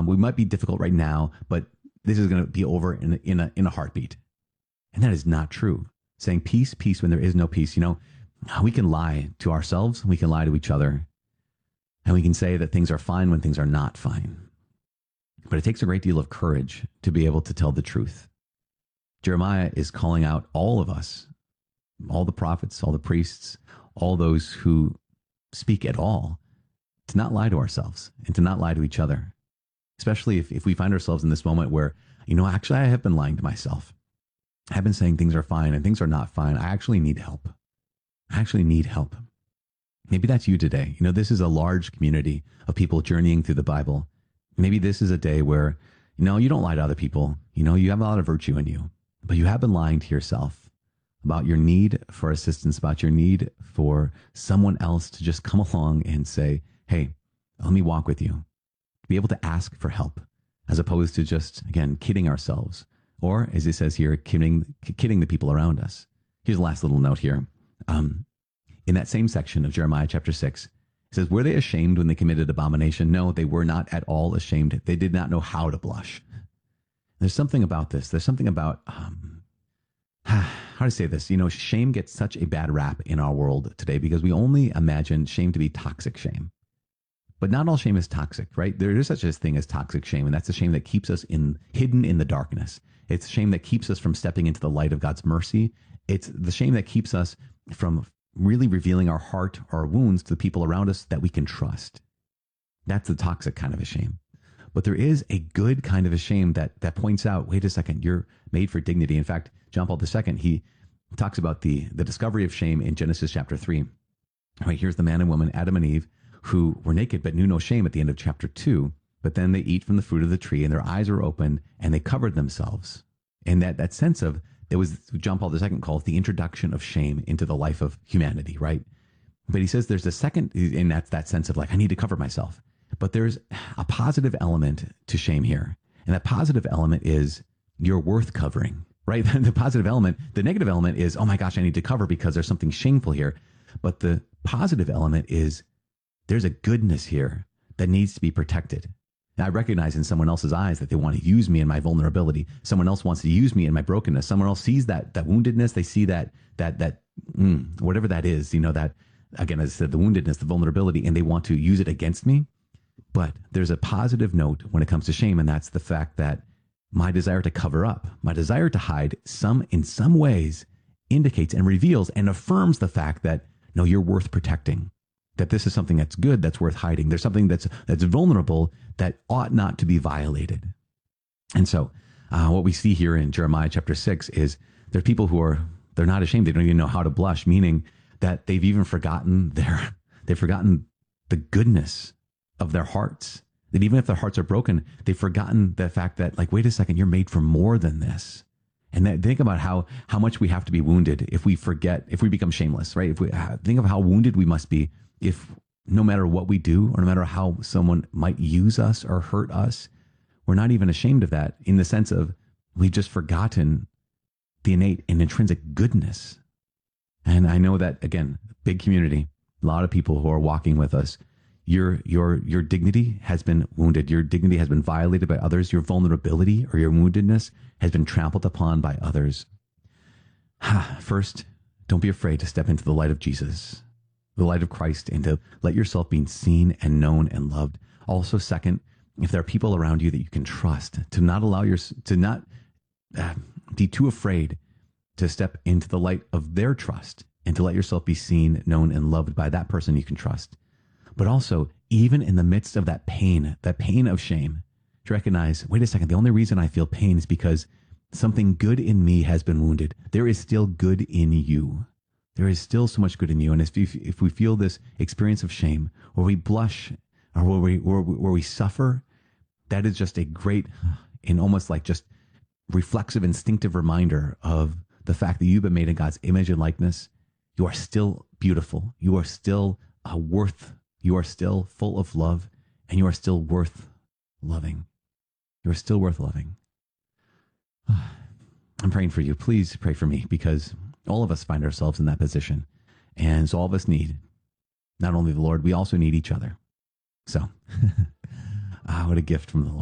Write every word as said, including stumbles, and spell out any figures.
Um, we might be difficult right now, but this is going to be over in, in, a, in a heartbeat. And that is not true. Saying peace, peace when there is no peace. You know, we can lie to ourselves. We can lie to each other. And we can say that things are fine when things are not fine. But it takes a great deal of courage to be able to tell the truth. Jeremiah is calling out all of us, all the prophets, all the priests, all those who speak at all, to not lie to ourselves and to not lie to each other. Especially if, if we find ourselves in this moment where, you know, actually I have been lying to myself. I've been saying things are fine and things are not fine. I actually need help. I actually need help. Maybe that's you today. You know, this is a large community of people journeying through the Bible. Maybe this is a day where, you know, you don't lie to other people. You know, you have a lot of virtue in you, but you have been lying to yourself about your need for assistance, about your need for someone else to just come along and say, hey, let me walk with you. Be able to ask for help, as opposed to just, again, kidding ourselves. Or, as it says here, kidding, kidding the people around us. Here's the last little note here. Um, in that same section of Jeremiah chapter six, it says, were they ashamed when they committed abomination? No, they were not at all ashamed. They did not know how to blush. There's something about this. There's something about, um, how to say this? You know, shame gets such a bad rap in our world today because we only imagine shame to be toxic shame. But not all shame is toxic, right? There is such a thing as toxic shame, and that's the shame that keeps us in hidden in the darkness. It's shame that keeps us from stepping into the light of God's mercy. It's the shame that keeps us from really revealing our heart, our wounds to the people around us that we can trust. That's the toxic kind of a shame. But there is a good kind of a shame that that points out, wait a second, you're made for dignity. In fact, John Paul the Second, he talks about the, the discovery of shame in Genesis chapter three. Right, here's the man and woman, Adam and Eve, who were naked but knew no shame at the end of chapter two. But then they eat from the fruit of the tree and their eyes are open and they covered themselves. And that, that sense of, it was John Paul the Second calls the introduction of shame into the life of humanity, right? But he says there's a second, and that's that sense of like, I need to cover myself. But there's a positive element to shame here. And that positive element is you're worth covering, right? The positive element, the negative element is, oh my gosh, I need to cover because there's something shameful here. But the positive element is there's a goodness here that needs to be protected. And I recognize in someone else's eyes that they want to use me in my vulnerability. Someone else wants to use me in my brokenness. Someone else sees that that woundedness. They see that that that mm, whatever that is. You know, that again, as I said, the woundedness, the vulnerability, and they want to use it against me. But there's a positive note when it comes to shame, and that's the fact that my desire to cover up, my desire to hide, some in some ways indicates and reveals and affirms the fact that no, you're worth protecting. That this is something that's good, that's worth hiding. There's something that's that's vulnerable that ought not to be violated. And so uh, what we see here in Jeremiah chapter six is there are people who are, they're not ashamed. They don't even know how to blush, meaning that they've even forgotten their, they've forgotten the goodness of their hearts. That even if their hearts are broken, they've forgotten the fact that, like, wait a second, you're made for more than this. And that, think about how how much we have to be wounded if we forget, if we become shameless, right? If we think of how wounded we must be if no matter what we do, or no matter how someone might use us or hurt us, we're not even ashamed of that, in the sense of we've just forgotten the innate and intrinsic goodness. And I know that, again, big community, a lot of people who are walking with us, your your your dignity has been wounded. Your dignity has been violated by others. Your vulnerability or your woundedness has been trampled upon by others. First, don't be afraid to step into the light of Jesus, the light of Christ, and to let yourself be seen and known and loved. Also, second, if there are people around you that you can trust, to not allow your, to not uh, be too afraid to step into the light of their trust and to let yourself be seen, known, and loved by that person you can trust. But also, even in the midst of that pain, that pain of shame, to recognize, wait a second, the only reason I feel pain is because something good in me has been wounded. There is still good in you. There is still so much good in you. And if, if we feel this experience of shame, or we blush, or where we, or where we suffer, that is just a great and almost like just reflexive, instinctive reminder of the fact that you've been made in God's image and likeness. You are still beautiful. You are still uh, worth, you are still full of love, and you are still worth loving. You are still worth loving. I'm praying for you. Please pray for me, because all of us find ourselves in that position. And so all of us need not only the Lord, we also need each other. So, ah, what a gift from the Lord.